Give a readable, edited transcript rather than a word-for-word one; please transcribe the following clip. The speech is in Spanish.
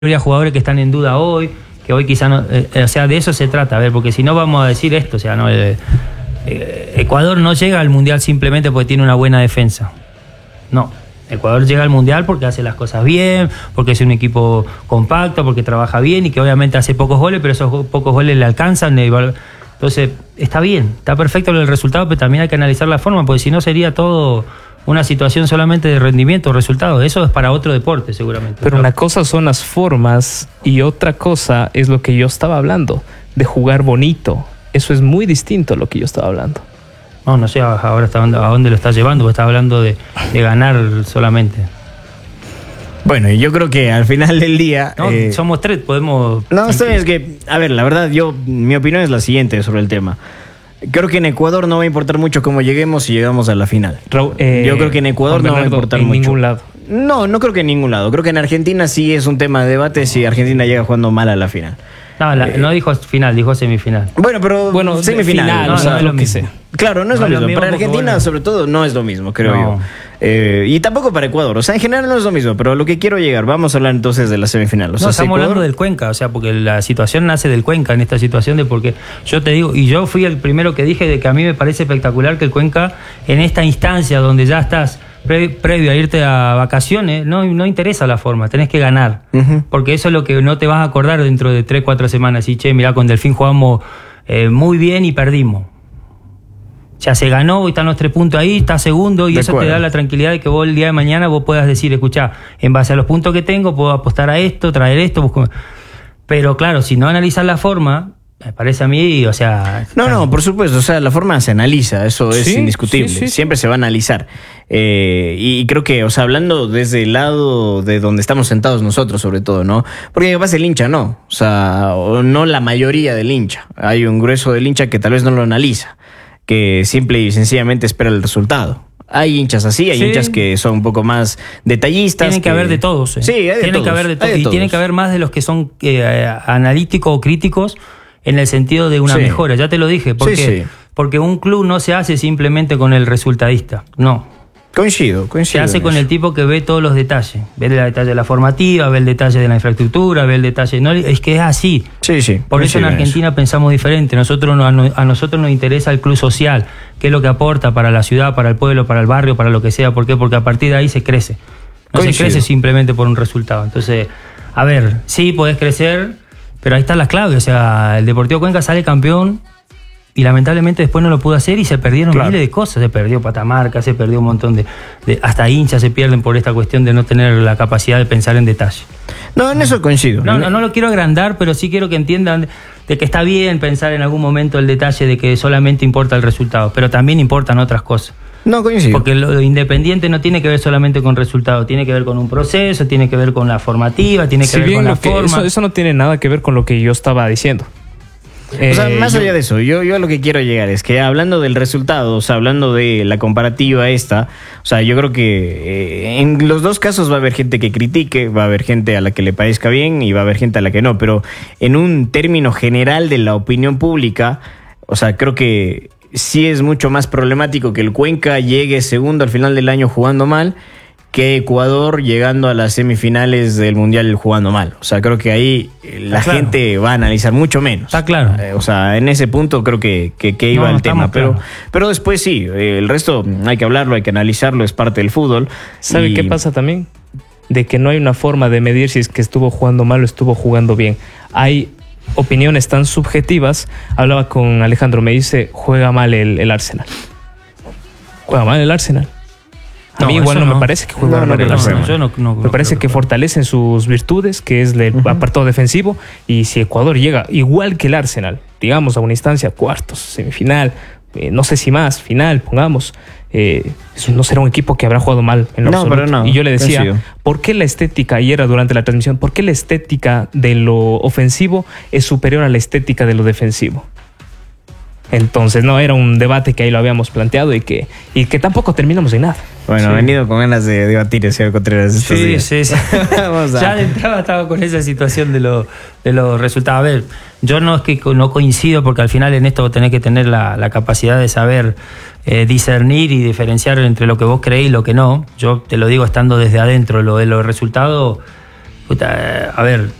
Habría jugadores que están en duda hoy, que hoy quizá no, o sea, de eso se trata, a ver, porque si no vamos a decir esto, o sea, no, Ecuador no llega al Mundial simplemente porque tiene una buena defensa. No, Ecuador llega al Mundial porque hace las cosas bien, porque es un equipo compacto, porque trabaja bien y que obviamente hace pocos goles, pero esos pocos goles le alcanzan. Entonces, está bien, está perfecto el resultado, pero también hay que analizar la forma, porque si no sería todo una situación solamente de rendimiento, resultados. Eso es para otro deporte, seguramente. Pero una cosa son las formas y otra cosa es lo que yo estaba hablando, de jugar bonito. Eso es muy distinto a lo que yo estaba hablando. No sé ahora a dónde lo estás llevando, porque estás hablando de ganar solamente. Bueno, yo creo que al final del día... No, somos tres, podemos... No, está bien, es que, a ver, la verdad, mi opinión es la siguiente sobre el tema. Creo que en Ecuador no va a importar mucho cómo lleguemos si llegamos a la final. Yo creo que en Ecuador no va a importar mucho. En ningún lado. No creo que en ningún lado. Creo que en Argentina sí es un tema de debate si Argentina llega jugando mal a la final. No dijo final, dijo semifinal. Bueno, semifinal. Final, no, o sea, no es lo que sea. Claro, no es lo mismo. Para Argentina, sobre todo, no es lo mismo, creo yo. Y tampoco para Ecuador. O sea, en general no es lo mismo, pero lo que quiero llegar, vamos a hablar entonces de la semifinal. O sea, estamos hablando del Cuenca, o sea, porque la situación nace del Cuenca en esta situación de porque yo te digo, y yo fui el primero que dije de que a mí me parece espectacular que el Cuenca, en esta instancia donde ya estás previo a irte a vacaciones, no interesa la forma, tenés que ganar. Porque eso es lo que no te vas a acordar dentro de 3-4 semanas. Y mirá, con Delfín jugamos muy bien y perdimos. Ya se ganó, están los 3 puntos ahí, está segundo y eso te da la tranquilidad de que vos el día de mañana vos puedas decir, escuchá, en base a los puntos que tengo puedo apostar a esto, traer esto. Pero claro, si no analizas la forma, me parece a mí, o sea... No, por supuesto, o sea, la forma se analiza, eso es indiscutible, siempre se va a analizar. Y creo que, o sea, hablando desde el lado de donde estamos sentados nosotros, sobre todo, ¿no? Porque capaz el hincha no, o sea, no la mayoría del hincha. Hay un grueso del hincha que tal vez no lo analiza, que simple y sencillamente espera el resultado. Hay hinchas así, hay hinchas que son un poco más detallistas. Tienen que haber de todos. Sí, hay de tienen todos. Que haber de todos. Y tienen que haber más de los que son analíticos o críticos en el sentido de una mejora. Ya te lo dije. Porque un club no se hace simplemente con el resultadista. No. Coincido. Se hace con el tipo que ve todos los detalles. Ve el detalle de la formativa, ve el detalle de la infraestructura, ve el detalle... No, es que es así. Sí. Por eso en Argentina pensamos diferente. A nosotros nos interesa el club social, qué es lo que aporta para la ciudad, para el pueblo, para el barrio, para lo que sea. ¿Por qué? Porque a partir de ahí se crece. No se crece simplemente por un resultado. Entonces, a ver, sí podés crecer, pero ahí están las claves. O sea, el Deportivo Cuenca sale campeón y lamentablemente después no lo pudo hacer y se perdieron miles de cosas. Se perdió Patamarca, se perdió un montón de hasta hinchas se pierden por esta cuestión de no tener la capacidad de pensar en detalle. No, en eso coincido. No lo quiero agrandar, pero sí quiero que entiendan de que está bien pensar en algún momento el detalle de que solamente importa el resultado, pero también importan otras cosas. No, coincido. Porque lo Independiente no tiene que ver solamente con resultados, tiene que ver con un proceso, tiene que ver con la formativa, tiene que ver con la forma. Eso no tiene nada que ver con lo que yo estaba diciendo. O sea, más allá de eso, yo a lo que quiero llegar es que hablando del resultado, o sea, hablando de la comparativa esta, o sea, yo creo que en los dos casos va a haber gente que critique, va a haber gente a la que le parezca bien y va a haber gente a la que no, pero en un término general de la opinión pública, o sea, creo que sí es mucho más problemático que el Cuenca llegue segundo al final del año jugando mal que Ecuador llegando a las semifinales del Mundial jugando mal. O sea, creo que ahí la gente va a analizar mucho menos. Está claro. O sea, en ese punto creo que iba el tema. Pero después sí, el resto hay que hablarlo, hay que analizarlo, es parte del fútbol. ¿Sabe qué pasa también? De que no hay una forma de medir si es que estuvo jugando mal o estuvo jugando bien. Hay opiniones tan subjetivas. Hablaba con Alejandro, me dice, juega mal el Arsenal. Juega mal el Arsenal. A mí igual no me parece que juegue mal el Arsenal. Me parece que fortalecen sus virtudes, que es el apartado defensivo. Y si Ecuador llega igual que el Arsenal, digamos a una instancia, cuartos, semifinal, no sé si más, final, pongamos, eso no será un equipo que habrá jugado mal en lo absoluto. Pero y yo le decía, ¿por qué la estética, y era durante la transmisión, por qué la estética de lo ofensivo es superior a la estética de lo defensivo? Entonces, no, era un debate que ahí lo habíamos planteado y que tampoco terminamos en nada. Bueno, he venido con ganas de debatir, señor Contreras, estos días. Sí. Ya de entrada estaba con esa situación de los resultados. A ver, yo no es que no coincido, porque al final en esto vos tenés que tener la capacidad de saber discernir y diferenciar entre lo que vos creés y lo que no. Yo te lo digo estando desde adentro, lo de los resultados... a ver,